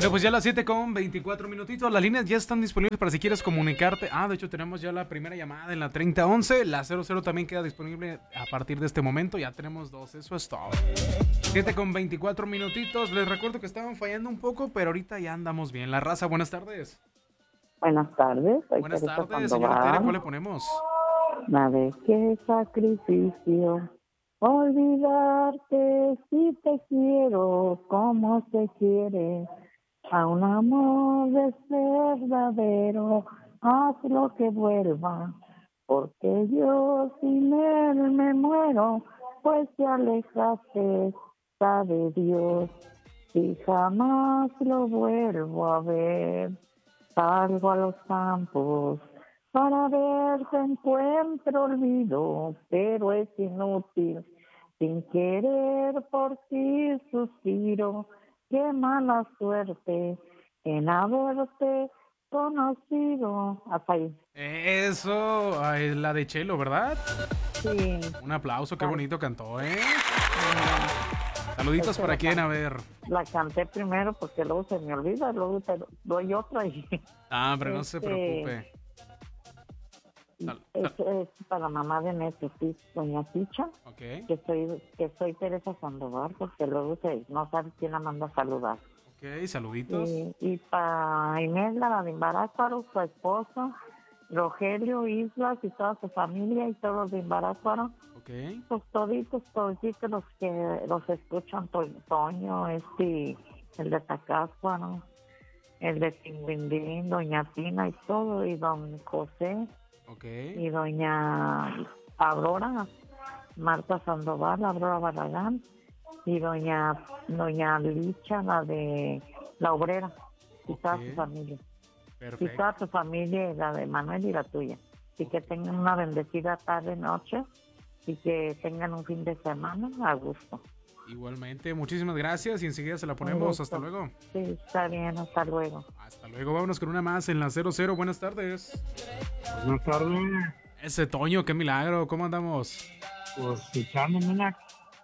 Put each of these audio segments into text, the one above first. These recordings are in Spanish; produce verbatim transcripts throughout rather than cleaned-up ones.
Bueno, pues ya a las siete con veinticuatro minutitos, las líneas ya están disponibles para si quieres comunicarte. Ah, de hecho tenemos ya la primera llamada en la treinta once, la cero cero también queda disponible a partir de este momento, ya tenemos dos, eso es todo. siete con veinticuatro minutitos, les recuerdo que estaban fallando un poco, pero ahorita ya andamos bien. La raza, buenas tardes. Buenas tardes, soy Buenas Teresa tardes, señora Tere, ¿cuál Sandoval. le ponemos? Nada que sacrificio, olvidarte si te quiero como se quiere. A un amor es verdadero, haz lo que vuelva, porque yo sin él me muero, pues te alejaste, sabe Dios, y jamás lo vuelvo a ver. Salgo a los campos para ver si encuentro olvido, pero es inútil. Sin querer por ti suspiro, qué mala suerte en haberte conocido. Hasta ahí. Eso, ay, la de Chelo, ¿verdad? Sí, Un aplauso, qué tal. bonito cantó, ¿eh? Es Saluditos que para la, quién, can- a ver. la canté primero porque luego se me olvida, luego te doy otra y Ah, pero no se este preocupe. Sal- es, sal- es para mamá de Neto, sí, doña Ticha. ok, que soy que soy Teresa Sandoval, porque luego se, no sabe quién la manda a saludar. ok, saluditos. Y, y para Inés, la de Embarácuaro, su esposo, Rogelio Islas y toda su familia y todos los de Embarácuaro, Ok, pues toditos, toditos los que los escuchan, To- Toño, este, el de Tacáscuaro, el de Timbindín, doña Tina y todo, y don José, ok, y doña Aurora, Marta Sandoval, Aurora Barragán, y doña doña Licha, la de la obrera, y ok. toda su familia. Y toda Perfecto. tu familia, y la de Manuel y la tuya. Y que tengan una bendecida tarde, noche, y que tengan un fin de semana a gusto. Igualmente, muchísimas gracias y enseguida se la Un ponemos. Hasta gusto. luego. Sí, está bien, hasta luego. Hasta luego, vámonos con una más en la cero cero. Buenas tardes. Buenas tardes, Ese Toño, qué milagro, ¿cómo andamos? pues echándome una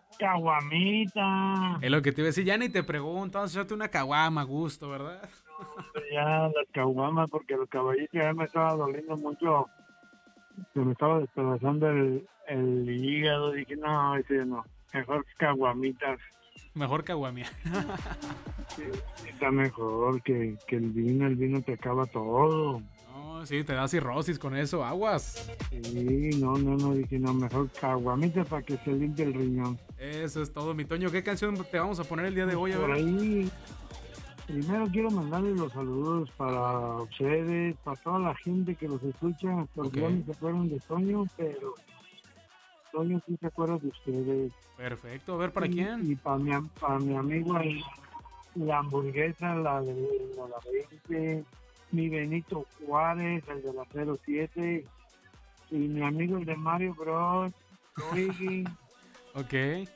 caguamita. Es lo que te iba a decir, ya ni te pregunto, vamos a echarte una caguama a gusto, ¿verdad? Ya la caguama, porque el caballito ya me estaba doliendo mucho, se me estaba despedazando el, el hígado. Dije, no, dice, no, mejor caguamitas. Mejor caguamia. Sí, está mejor que, que el vino, el vino te acaba todo. No, sí, te da cirrosis con eso, aguas. Sí, no, no, no, dije, no, mejor caguamitas para que se limpie el riñón. Eso es todo, mi Toño. ¿Qué canción te vamos a poner el día de Pues hoy? A por ver. ahí, primero quiero mandarles los saludos A ver. para ustedes, para toda la gente que los escucha, Ok, porque ya no se acuerdan de Toño, pero Toño sí se acuerda de ustedes. perfecto. A ver, ¿para Y, quién? y para mi, am- para mi amigo ahí, la hamburguesa, la de la, la veinte, mi Benito Juárez, el de la cero siete, y mi amigo el de Mario Bros, Luigi, Ok,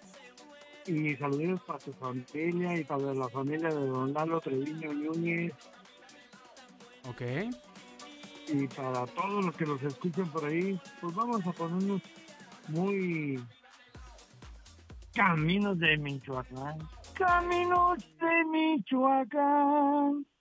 y saludos para su familia y para la familia de Don Lalo Treviño Núñez, ok. y para todos los que los escuchan por ahí. Pues vamos a ponernos muy Caminos de Michoacán. Caminos de Michoacán.